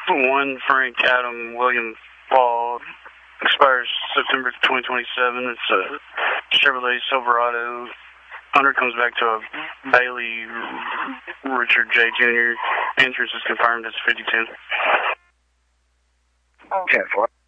One Frank Adam William Fall expires September 2027. It's a Chevrolet Silverado. Owner comes back to a Bailey Richard J. Jr. Entrance is confirmed as 5010. Okay, 4.